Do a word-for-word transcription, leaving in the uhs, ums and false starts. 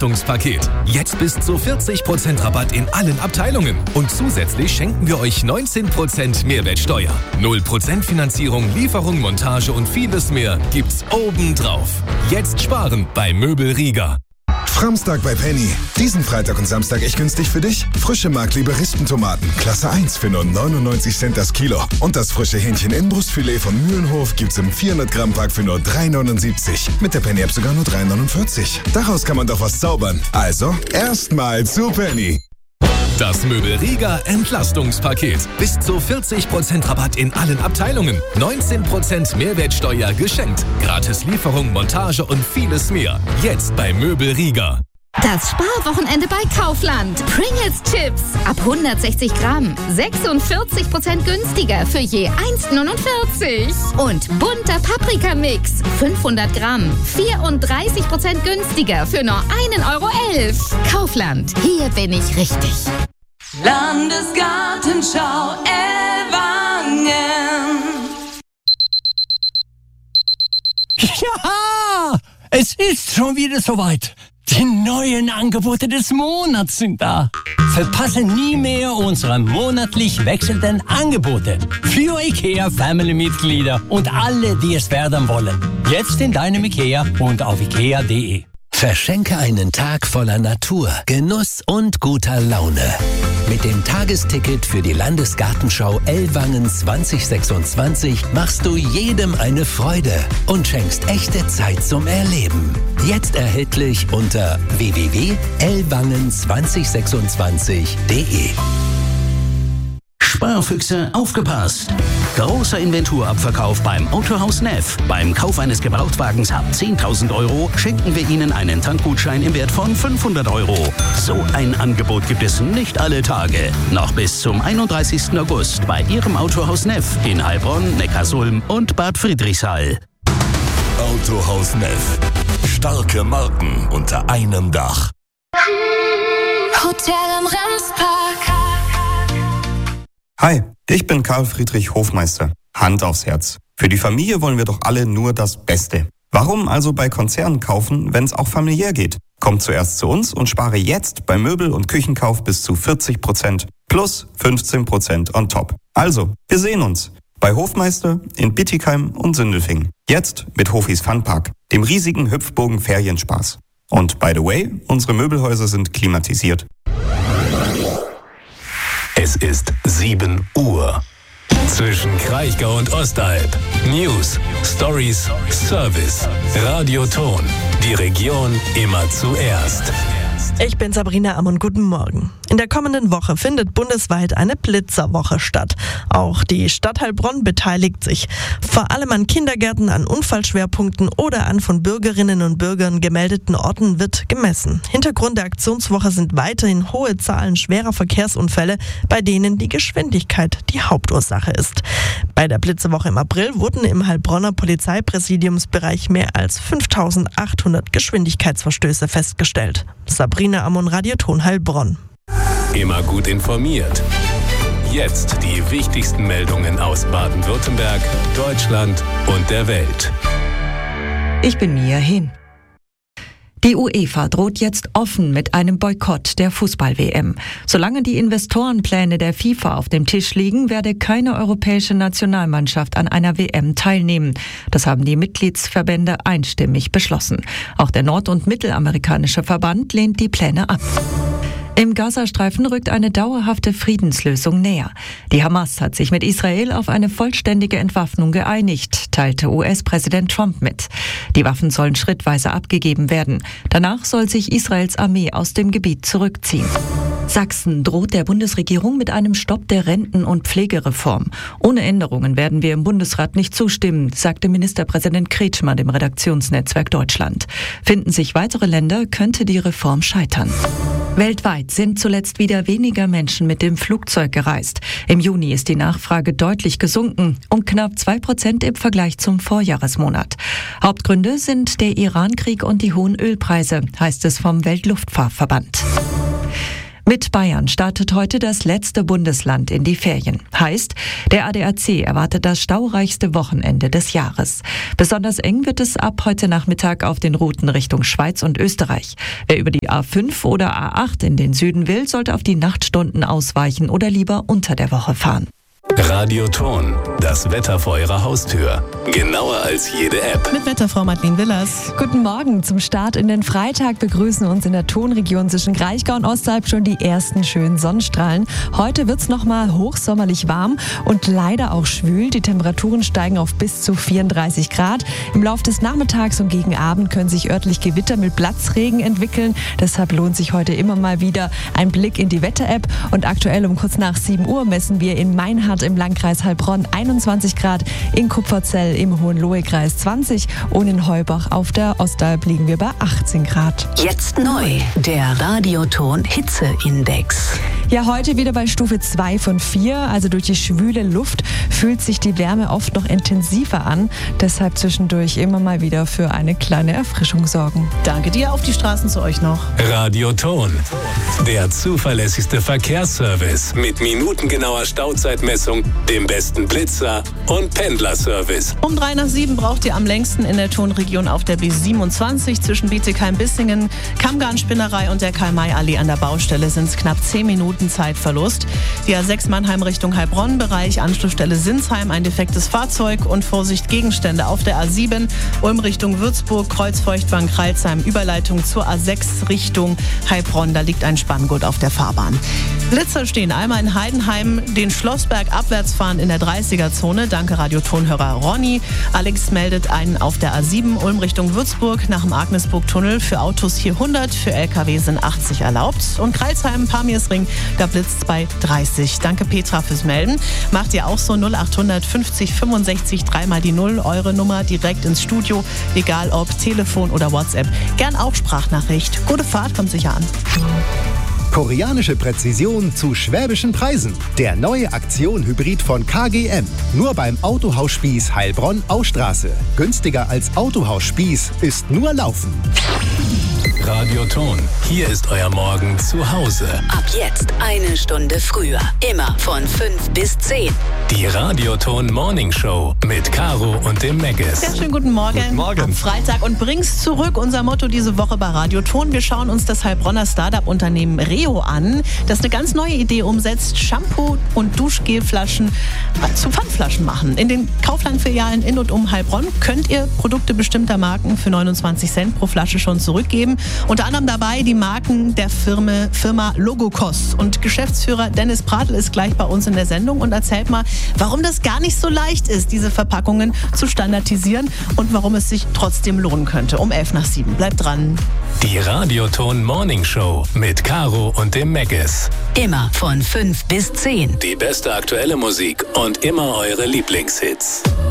Entlastungspaket. Jetzt bis zu vierzig Prozent Rabatt in allen Abteilungen. Und zusätzlich schenken wir euch neunzehn Prozent Mehrwertsteuer. null Prozent Finanzierung, Lieferung, Montage und vieles mehr gibt's obendrauf. Jetzt sparen bei Möbel Rieger. Framstag bei Penny. Diesen Freitag und Samstag echt günstig für dich. Frische Markliebe Rispentomaten, Klasse eins für nur neunundneunzig Cent das Kilo. Und das frische Hähnchen-Innenbrustfilet von Mühlenhof gibt's im vierhundert Gramm Pack für nur drei neunundsiebzig. Mit der Penny-App sogar nur drei neunundvierzig. Daraus kann man doch was zaubern. Also, erstmal zu Penny. Das Möbel Rieger Entlastungspaket. Bis zu vierzig Prozent Rabatt in allen Abteilungen. neunzehn Prozent Mehrwertsteuer geschenkt. Gratis Lieferung, Montage und vieles mehr. Jetzt bei Möbel Rieger. Das Sparwochenende bei Kaufland. Pringles Chips ab hundertsechzig Gramm. sechsundvierzig Prozent günstiger für je eins neunundvierzig. Und bunter Paprikamix. fünfhundert Gramm. vierunddreißig Prozent günstiger für nur ein Euro elf. Kaufland. Hier bin ich richtig. Landesgartenschau Ellwangen. Ja, es ist schon wieder soweit. Die neuen Angebote des Monats sind da. Verpasse nie mehr unsere monatlich wechselnden Angebote für IKEA-Family-Mitglieder und alle, die es werden wollen. Jetzt in deinem IKEA und auf ikea punkt de. Verschenke einen Tag voller Natur, Genuss und guter Laune. Mit dem Tagesticket für die Landesgartenschau Ellwangen zwanzig sechsundzwanzig machst du jedem eine Freude und schenkst echte Zeit zum Erleben. Jetzt erhältlich unter w w w punkt ellwangen zwanzig sechsundzwanzig punkt de. Sparfüchse, aufgepasst! Großer Inventurabverkauf beim Autohaus Neff. Beim Kauf eines Gebrauchtwagens ab zehntausend Euro schenken wir Ihnen einen Tankgutschein im Wert von fünfhundert Euro. So ein Angebot gibt es nicht alle Tage. Noch bis zum einunddreißigsten August bei Ihrem Autohaus Neff in Heilbronn, Neckarsulm und Bad Friedrichshall. Autohaus Neff. Starke Marken unter einem Dach. Hotel am Remspark. Hi, ich bin Karl Friedrich Hofmeister. Hand aufs Herz. Für die Familie wollen wir doch alle nur das Beste. Warum also bei Konzernen kaufen, wenn es auch familiär geht? Komm zuerst zu uns und spare jetzt bei Möbel- und Küchenkauf bis zu vierzig Prozent plus fünfzehn Prozent on top. Also, wir sehen uns bei Hofmeister in Bittigheim und Sindelfingen. Jetzt mit Hofis Funpark, dem riesigen Hüpfbogen-Ferienspaß. Und by the way, unsere Möbelhäuser sind klimatisiert. Es ist sieben Uhr. Zwischen Kraichgau und Ostalb. News, Stories, Service, Radioton. Die Region immer zuerst. Ich bin Sabrina Ammon, guten Morgen. In der kommenden Woche findet bundesweit eine Blitzerwoche statt. Auch die Stadt Heilbronn beteiligt sich. Vor allem an Kindergärten, an Unfallschwerpunkten oder an von Bürgerinnen und Bürgern gemeldeten Orten wird gemessen. Hintergrund der Aktionswoche sind weiterhin hohe Zahlen schwerer Verkehrsunfälle, bei denen die Geschwindigkeit die Hauptursache ist. Bei der Blitzerwoche im April wurden im Heilbronner Polizeipräsidiumsbereich mehr als fünftausendachthundert Geschwindigkeitsverstöße festgestellt. Sabrina Ammon, Radioton Heilbronn. Immer gut informiert. Jetzt die wichtigsten Meldungen aus Baden-Württemberg, Deutschland und der Welt. Ich bin Mia Hin. Die UEFA droht jetzt offen mit einem Boykott der Fußball-W M. Solange die Investorenpläne der FIFA auf dem Tisch liegen, werde keine europäische Nationalmannschaft an einer W M teilnehmen. Das haben die Mitgliedsverbände einstimmig beschlossen. Auch der nord- und mittelamerikanische Verband lehnt die Pläne ab. Im Gazastreifen rückt eine dauerhafte Friedenslösung näher. Die Hamas hat sich mit Israel auf eine vollständige Entwaffnung geeinigt, teilte U S-Präsident Trump mit. Die Waffen sollen schrittweise abgegeben werden. Danach soll sich Israels Armee aus dem Gebiet zurückziehen. Sachsen droht der Bundesregierung mit einem Stopp der Renten- und Pflegereform. Ohne Änderungen werden wir im Bundesrat nicht zustimmen, sagte Ministerpräsident Kretschmer dem Redaktionsnetzwerk Deutschland. Finden sich weitere Länder, könnte die Reform scheitern. Weltweit sind zuletzt wieder weniger Menschen mit dem Flugzeug gereist. Im Juni ist die Nachfrage deutlich gesunken, um knapp zwei Prozent im Vergleich zum Vorjahresmonat. Hauptgründe sind der Iran-Krieg und die hohen Ölpreise, heißt es vom Weltluftfahrtverband. Mit Bayern startet heute das letzte Bundesland in die Ferien. Heißt, der A D A C erwartet das staureichste Wochenende des Jahres. Besonders eng wird es ab heute Nachmittag auf den Routen Richtung Schweiz und Österreich. Wer über die A fünf oder A acht in den Süden will, sollte auf die Nachtstunden ausweichen oder lieber unter der Woche fahren. Radioton, das Wetter vor Ihrer Haustür. Genauer als jede App. Mit Wetterfrau Madeleine Willers. Guten Morgen. Zum Start in den Freitag begrüßen uns in der Tonregion zwischen Kraichgau und Ostalb schon die ersten schönen Sonnenstrahlen. Heute wird's nochmal hochsommerlich warm und leider auch schwül. Die Temperaturen steigen auf bis zu vierunddreißig Grad. Im Laufe des Nachmittags und gegen Abend können sich örtlich Gewitter mit Platzregen entwickeln. Deshalb lohnt sich heute immer mal wieder ein Blick in die Wetter-App. Und aktuell um kurz nach sieben Uhr messen wir in Meinhardt im Landkreis Heilbronn einundzwanzig Grad, in Kupferzell im Hohenlohe-Kreis zwanzig und in Heubach auf der Ostalb liegen wir bei achtzehn Grad. Jetzt neu, der Radioton Hitzeindex. Ja, heute wieder bei Stufe zwei von vier, also durch die schwüle Luft fühlt sich die Wärme oft noch intensiver an. Deshalb zwischendurch immer mal wieder für eine kleine Erfrischung sorgen. Danke dir, auf die Straßen zu euch noch. Radioton, der zuverlässigste Verkehrsservice mit minutengenauer Stauzeitmessung, dem besten Blitzer und Pendlerservice. Um drei nach sieben braucht ihr am längsten in der Tonregion auf der B siebenundzwanzig zwischen Bietigheim-Bissingen, Kammgarn-Spinnerei und der Karl-May-Allee an der Baustelle sind es knapp zehn Minuten Zeitverlust. Die A sechs Mannheim Richtung Heilbronn-Bereich, Anschlussstelle Sinsheim, ein defektes Fahrzeug und Vorsicht Gegenstände auf der A sieben, Ulm Richtung Würzburg, Kreuzfeuchtbahn-Kreilsheim, Überleitung zur A sechs Richtung Heilbronn, da liegt ein Spanngurt auf der Fahrbahn. Blitzer stehen einmal in Heidenheim, den Schlossberg abwärts fahren in der dreißiger-Zone. Danke Radiotonhörer Ronny. Alex meldet einen auf der A sieben, Ulm Richtung Würzburg nach dem Agnesburg-Tunnel. Für Autos hier hundert, für L K W sind achtzig erlaubt. Und Kreilsheim, Pamirsring, da blitzt bei dreißig. Danke Petra fürs Melden. Macht ihr auch so null achthundert fünfzig fünfundsechzig, dreimal die Null, eure Nummer direkt ins Studio. Egal ob Telefon oder WhatsApp. Gern auch Sprachnachricht. Gute Fahrt, kommt sicher an. Koreanische Präzision zu schwäbischen Preisen. Der neue Aktion-Hybrid von K G M. Nur beim Autohaus Spieß Heilbronn-Austraße. Günstiger als Autohaus Spieß ist nur Laufen. Radioton, hier ist euer Morgen zu Hause. Ab jetzt eine Stunde früher. Immer von fünf bis zehn. Die Radioton Morning Show mit Caro und dem Meggis. Sehr schönen guten Morgen. Guten Morgen. Am Freitag und bring's zurück. Unser Motto diese Woche bei Radioton. Wir schauen uns das Heilbronner Start-up-Unternehmen Reo an, das eine ganz neue Idee umsetzt. Shampoo- und Duschgelflaschen zu Pfandflaschen machen. In den Kaufland-Filialen in und um Heilbronn könnt ihr Produkte bestimmter Marken für neunundzwanzig Cent pro Flasche schon zurückgeben. Unter anderem dabei die Marken der Firma, Firma Logokos. Und Geschäftsführer Dennis Pratl ist gleich bei uns in der Sendung und erzählt mal, warum das gar nicht so leicht ist, diese Verpackungen zu standardisieren und warum es sich trotzdem lohnen könnte. Um elf nach sieben. Bleibt dran. Die Radioton Morning Show mit Caro und dem Meggis. Immer von fünf bis zehn. Die beste aktuelle Musik und immer eure Lieblingshits.